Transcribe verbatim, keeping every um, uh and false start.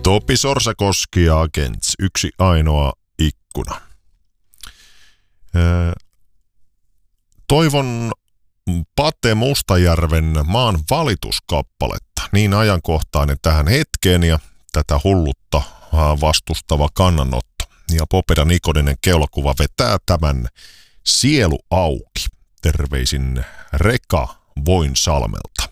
Topi Sorsakoski ja Agents, yksi ainoa ikkuna. Öö, toivon Pate Mustajärven maan valituskappaletta, niin ajankohtainen tähän hetkeen ja tätä hullutta vastustava kannanotto. Ja Popeda Nikoninen keulakuva vetää tämän Sielu auki. Terveisin Reka Voinsalmelta.